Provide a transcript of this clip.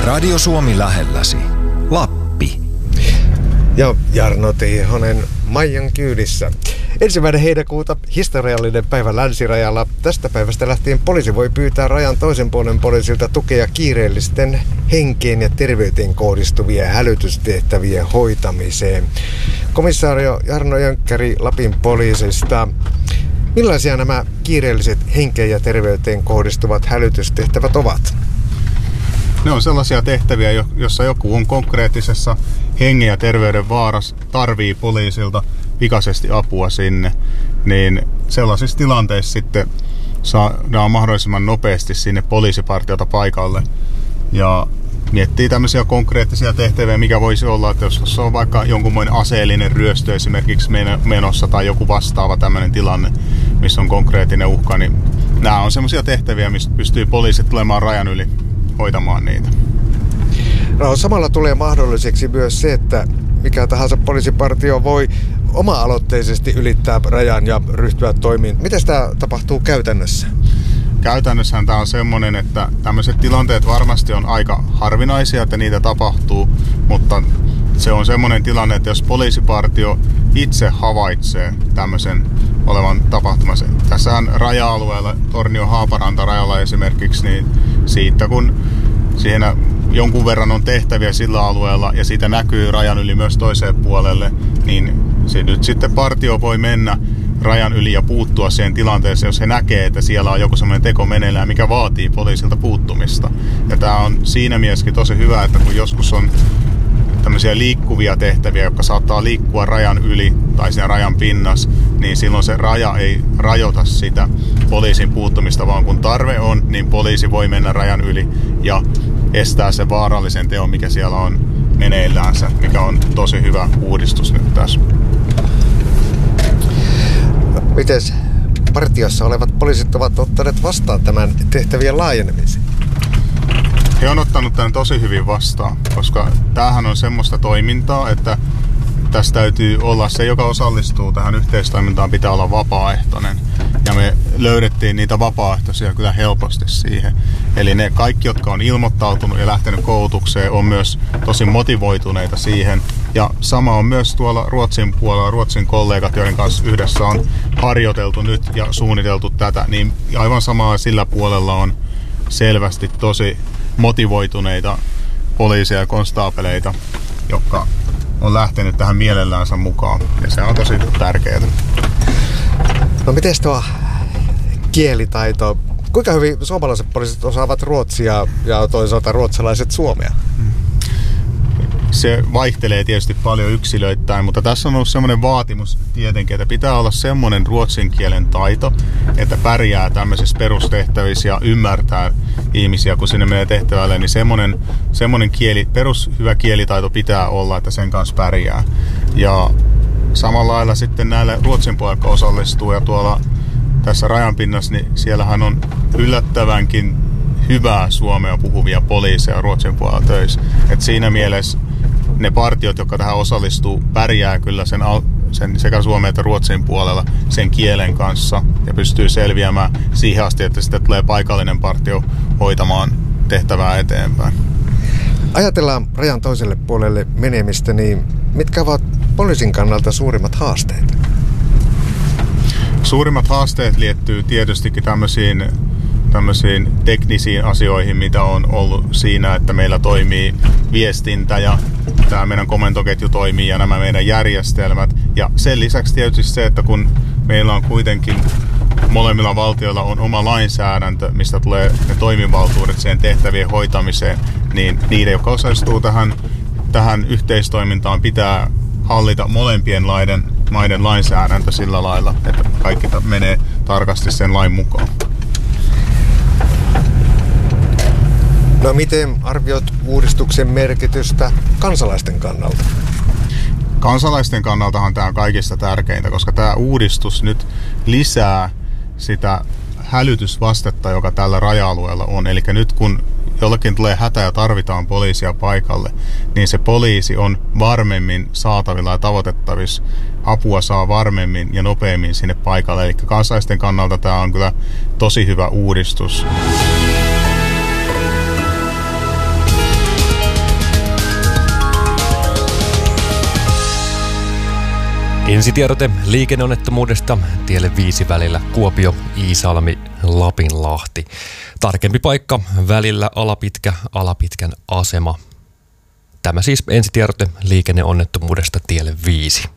Radio Suomi lähelläsi. Lappi. Ja Jarno Tiihonen Maijan kyydissä. 1. heinäkuuta historiallinen päivä länsirajalla. Tästä päivästä lähtien poliisi voi pyytää rajan toisen puolen poliisilta tukea kiireellisten henkeen ja terveyteen kohdistuvien hälytystehtävien hoitamiseen. Komissaario Jarno Jönkkäri Lapin poliisista. Millaisia nämä kiireelliset henkeen ja terveyteen kohdistuvat hälytystehtävät ovat? Ne on sellaisia tehtäviä, jossa joku on konkreettisessa hengen ja terveyden vaarassa, tarvii poliisilta pikaisesti apua sinne, niin sellaisissa tilanteissa sitten saadaan mahdollisimman nopeasti sinne poliisipartiota paikalle ja miettii tämmöisiä konkreettisia tehtäviä, mikä voisi olla, että jos on vaikka jonkunmoinen aseellinen ryöstö esimerkiksi menossa tai joku vastaava tämmöinen tilanne, missä on konkreettinen uhka, niin nämä on semmoisia tehtäviä, mistä pystyy poliisit tulemaan rajan yli hoitamaan niitä. No, samalla tulee mahdolliseksi myös se, että mikä tahansa poliisipartio voi oma-aloitteisesti ylittää rajan ja ryhtyä toimiin. Miten tämä tapahtuu käytännössä? Käytännössähän tämä on semmoinen, että tämmöiset tilanteet varmasti on aika harvinaisia, että niitä tapahtuu, mutta se on semmoinen tilanne, että jos poliisipartio itse havaitsee tämmöisen olevan tapahtumassa. Tässähän raja-alueella, Tornio-Haaparanta-rajalla esimerkiksi, niin siitä kun siinä jonkun verran on tehtäviä sillä alueella ja siitä näkyy rajan yli myös toiseen puolelle, niin se nyt sitten partio voi mennä rajan yli ja puuttua siihen tilanteeseen, jos he näkee, että siellä on joku semmoinen teko meneillään, mikä vaatii poliisilta puuttumista. Ja tämä on siinä mielessäkin tosi hyvä, että kun joskus on tämmöisiä liikkuvia tehtäviä, jotka saattaa liikkua rajan yli tai siinä rajan pinnas, niin silloin se raja ei rajoita sitä poliisin puuttumista, vaan kun tarve on, niin poliisi voi mennä rajan yli ja estää sen vaarallisen teon, mikä siellä on meneilläänsä, mikä on tosi hyvä uudistus nyt tässä. Mites partiossa olevat poliisit ovat ottaneet vastaan tämän tehtävien laajenemisen? He on ottanut tämän tosi hyvin vastaan, koska tämähän on semmoista toimintaa, että tässä täytyy olla se, joka osallistuu tähän yhteistoimintaan, pitää olla vapaaehtoinen. Ja me löydettiin niitä vapaaehtoisia kyllä helposti siihen. Eli ne kaikki, jotka on ilmoittautunut ja lähtenyt koulutukseen, on myös tosi motivoituneita siihen. Ja sama on myös tuolla Ruotsin puolella, Ruotsin kollegat, joiden kanssa yhdessä on harjoiteltu nyt ja suunniteltu tätä, niin aivan samaa sillä puolella on selvästi tosi motivoituneita poliiseja ja konstaapeleita, jotka on lähtenyt tähän mielelläänsä mukaan. Ja se on tosi tärkeää. No miten tuo kielitaito? Kuinka hyvin suomalaiset poliisit osaavat ruotsia ja toisaalta ruotsalaiset suomea? Se vaihtelee tietysti paljon yksilöittäin, mutta tässä on ollut semmoinen vaatimus tietenkin, että pitää olla semmoinen ruotsin kielen taito, että pärjää tämmöisissä perustehtävissä ja ymmärtää ihmisiä, kun sinne menee tehtävälle, niin semmoinen hyvä kielitaito pitää olla, että sen kanssa pärjää. Ja samalla lailla sitten näille ruotsin puolella osallistuu ja tuolla tässä rajanpinnassa, niin siellähän on yllättävänkin hyvää suomea puhuvia poliiseja Ruotsin puolella töissä. Et siinä mielessä ne partiot, jotka tähän osallistuu, pärjää kyllä sen sekä suomen että ruotsin puolella sen kielen kanssa ja pystyy selviämään siihen asti, että sitten tulee paikallinen partio hoitamaan tehtävää eteenpäin. Ajatellaan rajan toiselle puolelle menemistä, niin mitkä ovat poliisin kannalta suurimmat haasteet? Suurimmat haasteet liittyy tietystikin tämmöisiin teknisiin asioihin, mitä on ollut siinä, että meillä toimii viestintä ja tämä meidän komentoketju toimii ja nämä meidän järjestelmät. Ja sen lisäksi tietysti se, että kun meillä on kuitenkin molemmilla valtioilla on oma lainsäädäntö, mistä tulee ne toimivaltuudet siihen tehtävien hoitamiseen, niin niiden, jotka osallistuu tähän yhteistoimintaan, pitää hallita molempien maiden lainsäädäntö sillä lailla, että kaikki menee tarkasti sen lain mukaan. No miten arvioit uudistuksen merkitystä kansalaisten kannalta? Kansalaisten kannaltahan tämä on kaikista tärkeintä, koska tämä uudistus nyt lisää sitä hälytysvastetta, joka tällä raja-alueella on. Eli nyt kun jollakin tulee hätä ja tarvitaan poliisia paikalle, niin se poliisi on varmemmin saatavilla ja tavoitettavissa. Apua saa varmemmin ja nopeammin sinne paikalle. Eli kansalaisten kannalta tämä on kyllä tosi hyvä uudistus. Ensitiedote liikenneonnettomuudesta tielle 5 välillä Kuopio-Iisalmi-Lapinlahti. Tarkempi paikka välillä Alapitkän asema. Tämä siis ensitiedote liikenneonnettomuudesta tielle 5.